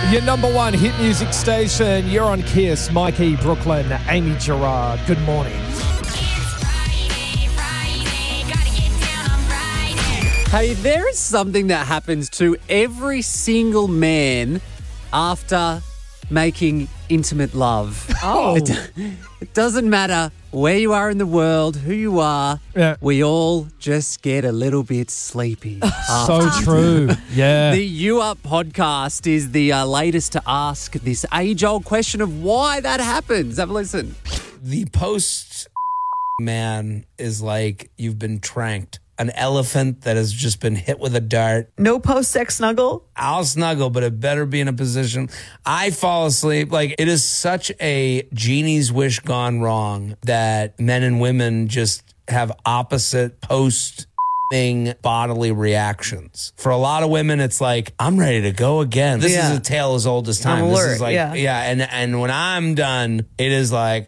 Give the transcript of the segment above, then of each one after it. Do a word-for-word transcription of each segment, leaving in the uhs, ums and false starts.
Your number one hit music station. You're on Kiss. Mikey, Brooklyn, Amy Gerard. Good morning. Hey, there is something that happens to every single man after making intimate love. Oh. It, it doesn't matter where you are in the world, who you are. Yeah. We all just get a little bit sleepy. So true. Yeah. The You Up podcast is the uh, latest to ask this age-old question of why that happens. Have a listen. The post man is like you've been tranked. An elephant that has just been hit with a dart. No post-sex snuggle? I'll snuggle, but it better be in a position. I fall asleep. Like, it is such a genie's wish gone wrong that men and women just have opposite post bodily reactions. For a lot of women, it's like, I'm ready to go again. This Yeah. is a tale as old as time. I'm this alert, is like, yeah. yeah, and, and when I'm done, it is like,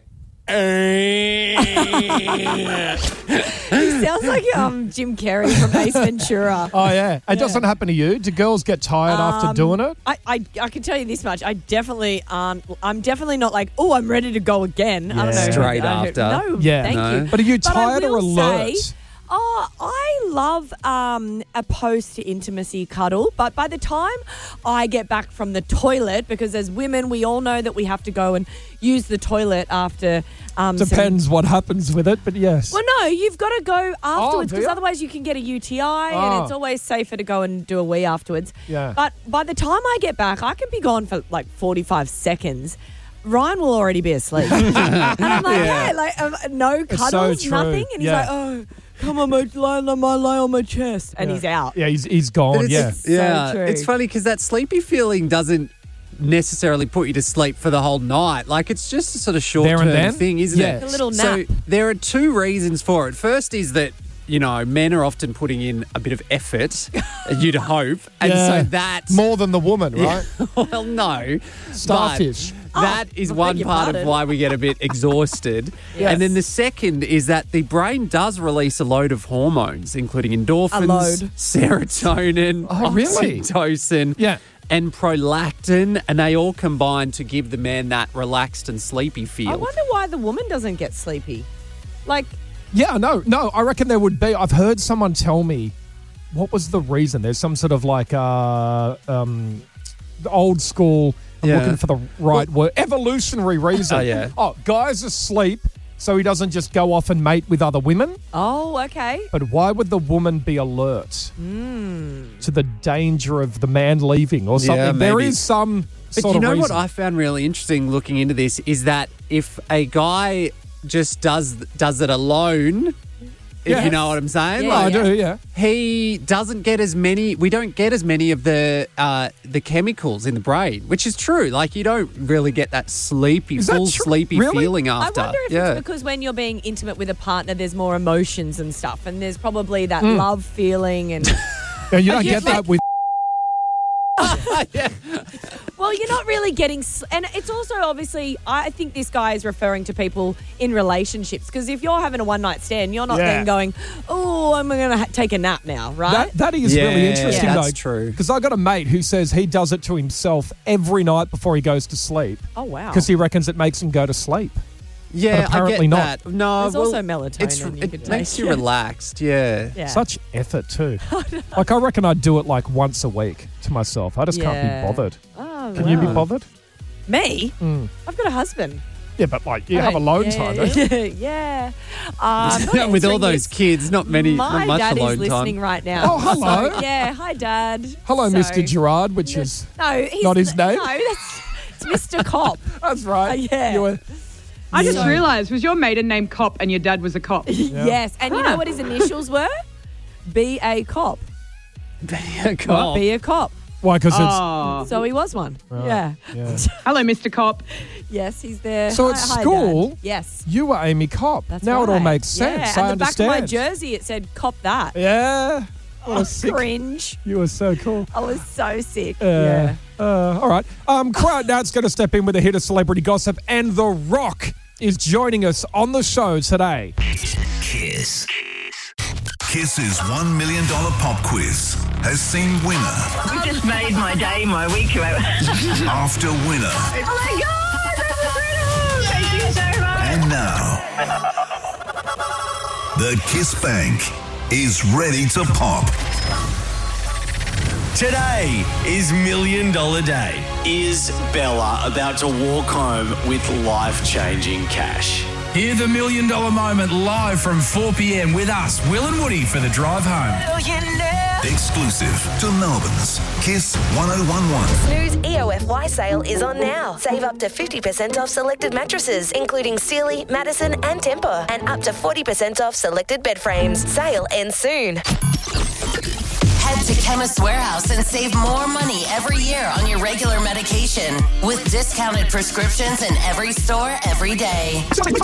He sounds like um, Jim Carrey from Ace Ventura. Oh, yeah. It doesn't happen to you? Do girls get tired after Um, doing it? I, I I can tell you this much. I definitely um I'm definitely not like, oh, I'm ready to go again. I don't know. Straight I don't- after. No, Yeah. thank No. you. But are you But I tired or will alert? say, Oh, I love um, a post-intimacy cuddle, but by the time I get back from the toilet, because as women, we all know that we have to go and use the toilet after. Um, some- Depends what happens with it, but yes. Well, no, you've got to go afterwards do because you? otherwise you can get a U T I Oh. and it's always safer to go and do a wee afterwards. Yeah. But by the time I get back, I can be gone for like forty-five seconds. Ryan will already be asleep. and I'm like, yeah, like um, no It's so cuddles, true. nothing. And he's Yeah. like, oh, come on, mate, lie on my, lie on my chest. And Yeah. he's out. Yeah, he's, he's gone, But yeah. it's, So yeah, true. it's funny because that sleepy feeling doesn't necessarily put you to sleep for the whole night. Like, it's just a sort of There and short-term then? thing, isn't Yeah. it? A little So nap. there are two reasons for it. First is that, you know, men are often putting in a bit of effort, you'd hope. And Yeah. so that... More than the woman, right? Well, no. Starfish. But that Oh, is I beg one your part of pardon. why we get a bit exhausted. Yes. And then the second is that the brain does release a load of hormones, including endorphins, load. serotonin, Oh, really? oxytocin, Yeah. and prolactin, and they all combine to give the man that relaxed and sleepy feel. I wonder why the woman doesn't get sleepy. Like, Yeah, no, no. I reckon there would be. I've heard someone tell me, what was the reason? There's some sort of like uh, um, the old school, I'm Yeah. looking for the right word, evolutionary reason. Oh, yeah. Oh, guy's asleep, so he doesn't just go off and mate with other women. oh, okay. But why would the woman be alert to the danger of the man leaving or something? Yeah, There maybe. is some But sort you of know what reason. I found really interesting looking into this is that if a guy just does does it alone, if Yes. you know what I'm saying, Yeah, I like, do, yeah. he doesn't get as many. We don't get as many of the uh, the chemicals in the brain, which is true. Like, you don't really get that sleepy, Is that full true? sleepy Really? feeling after. I wonder if yeah. it's because when you're being intimate with a partner, there's more emotions and stuff, and there's probably that Hmm. love feeling. And Yeah, you don't you get like- that with. well, you're not really getting, s- and it's also obviously, I think this guy is referring to people in relationships because if you're having a one night stand, you're not Yeah. then going, oh, I'm going to ha- take a nap now, right? That, that is Yeah, really interesting, that's though. true. Because I got a mate who says he does it to himself every night before he goes to sleep. oh wow. Because he reckons it makes him go to sleep. yeah, but apparently I get not. that. No, There's well, also melatonin it's- you it could makes take. you relaxed. Yeah. yeah. Such effort too. Like I reckon I'd do it like once a week to myself. I just can't Yeah. be bothered. Oh, Can you be wow. bothered? Me? Mm. I've got a husband. Yeah, but like you have Okay, alone yeah, time. don't you? Yeah. yeah. Um, not With all answering those this. kids, not many, My not much dad alone is listening time. right now. Oh, hello. So, yeah, hi, Dad. Hello, So- Mister Gerard, which is No, he's Not his name? No, that's it's Mister Cop. that's right. Uh, yeah. You were, I just So- realised, was your maiden name Cop and your dad was a cop? Yes, and you know what his initials were? B A Cop. God. Be a cop. why? Because Oh. So he was one. Yeah. it's yeah. Hello, Mister Cop. Yes, he's there. So Hi- at hi, school, Dad. Yes. You were Amy Copp. That's now it all right. makes sense. Yeah, I and the back understand. of my jersey it said "Cop that." Yeah. What a Oh, sick. cringe. You were so cool. I was so sick. Uh, yeah. uh, all right. Um, Crowd Nat's going to step in with a hit of celebrity gossip, and The Rock is joining us on the show today. Kiss. Kiss's one million dollars pop quiz has seen winner You just made my day, my week. after winner. Oh my God, that's incredible! Thank you so much. And now, the Kiss Bank is ready to pop. Today is Million Dollar Day. Is Bella about to walk home with life-changing cash? Hear the Million Dollar Moment live from four p.m. with us, Will and Woody, for the drive home. Exclusive to Melbourne's Kiss one oh one one. Snooze E O F Y sale is on now. Save up to fifty percent off selected mattresses, including Sealy, Madison and Tempur, and up to forty percent off selected bed frames. Sale ends soon. Head to Chemist Warehouse and save more money every year on your regular medication with discounted prescriptions in every store every day.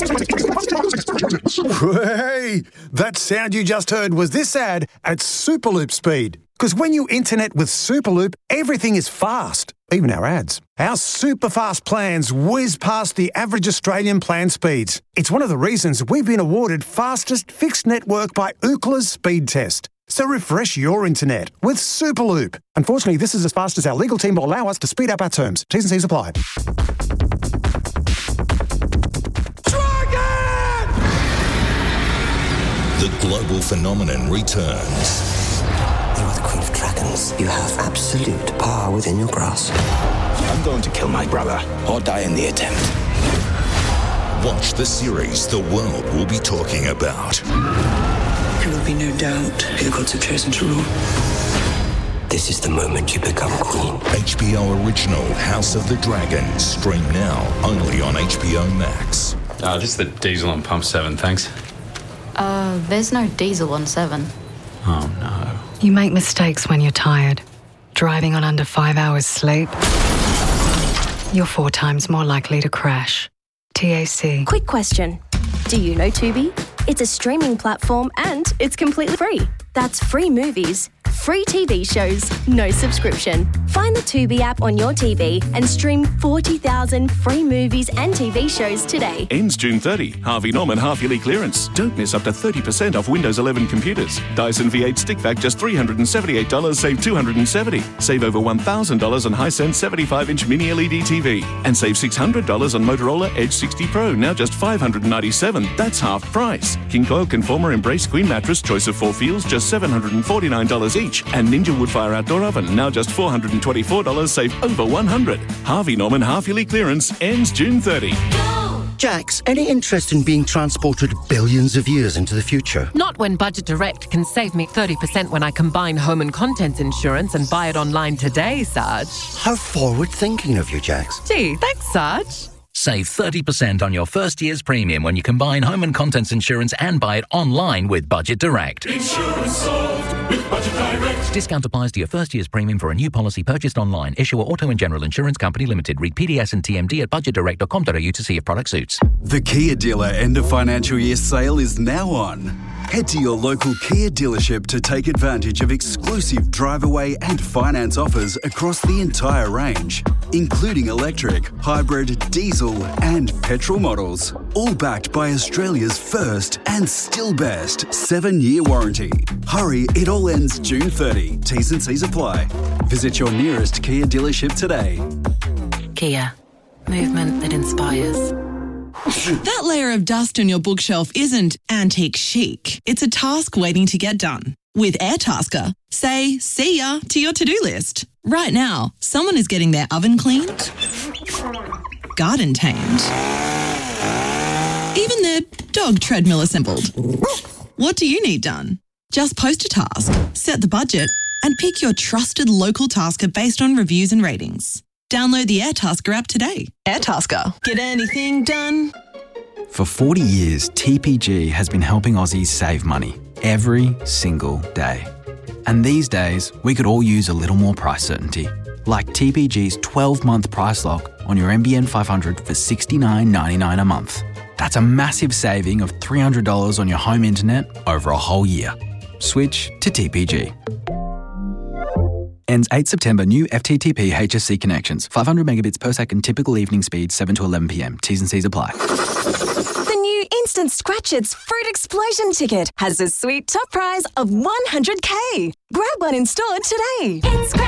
Hey, that sound you just heard was this ad at Superloop speed. Because when you internet with Superloop, everything is fast, even our ads. Our super fast plans whiz past the average Australian plan speeds. It's one of the reasons we've been awarded fastest fixed network by Ookla's speed test. So refresh your internet with Superloop. Unfortunately, this is as fast as our legal team will allow us to speed up our terms. T's and C's apply. The global phenomenon returns. You are the Queen of Dragons. You have absolute power within your grasp. I'm going to kill my brother or die in the attempt. Watch the series the world will be talking about. There will be no doubt who the gods have chosen to rule. This is the moment you become queen. H B O original House of the Dragon. Stream now only on H B O Max. Uh, this is the diesel on pump seven, thanks. Uh, there's no diesel on seven. Oh, no. You make mistakes when you're tired. Driving on under five hours sleep, you're four times more likely to crash. T A C. Quick question. Do you know Tubi? It's a streaming platform and it's completely free. That's free movies, free T V shows, no subscription. Find the Tubi app on your T V and stream forty thousand free movies and T V shows today. Ends June thirtieth. Harvey Norman half-yearly clearance. Don't miss up to thirty percent off Windows eleven computers. Dyson V eight Stick Vac just three hundred seventy-eight dollars, save two hundred seventy dollars. Save over one thousand dollars on Hisense seventy-five inch mini L E D T V. And save six hundred dollars on Motorola Edge sixty Pro, now just five hundred ninety-seven dollars. That's half price. King Coil Conformer Embrace Queen Mattress, choice of four feels, just seven hundred forty-nine dollars each. And Ninja Woodfire Outdoor Oven, now just four hundred twenty-four dollars, save over one hundred dollars. Harvey Norman half-yearly clearance ends June thirtieth. Jax, any interest in being transported billions of years into the future? Not when Budget Direct can save me thirty percent when I combine home and contents insurance and buy it online today, Sarge. How forward-thinking of you, Jax. Gee, thanks, Sarge. Save thirty percent on your first year's premium when you combine home and contents insurance and buy it online with Budget Direct. Insurance solved with Budget Direct. Discount applies to your first year's premium for a new policy purchased online. Issuer Auto and General Insurance Company Limited. Read P D S and T M D at budget direct dot com dot a u to see if product suits. The Kia Dealer end of financial year sale is now on. Head to your local Kia dealership to take advantage of exclusive drive away and finance offers across the entire range, including electric, hybrid, diesel and petrol models, all backed by Australia's first and still best seven-year warranty. Hurry, it all ends June thirtieth. T's and C's apply. Visit your nearest Kia dealership today. Kia. Movement that inspires. That layer of dust on your bookshelf isn't antique chic. It's a task waiting to get done. With Airtasker, say see ya to your to-do list. Right now, someone is getting their oven cleaned, garden tamed, even their dog treadmill assembled. What do you need done? Just post a task, set the budget, and pick your trusted local tasker based on reviews and ratings. Download the Airtasker app today. Airtasker. Get anything done? For forty years, T P G has been helping Aussies save money every single day. And these days, we could all use a little more price certainty. Like T P G's twelve-month price lock on your N B N five hundred for sixty-nine ninety-nine a month. That's a massive saving of three hundred dollars on your home internet over a whole year. Switch to T P G. Ends eighth September. New F T T P H S C connections. five hundred megabits per second. Typical evening speed seven to eleven p m. T's and C's apply. The new Instant Scratch-Its Fruit Explosion ticket has a sweet top prize of one hundred K. Grab one in store today. It's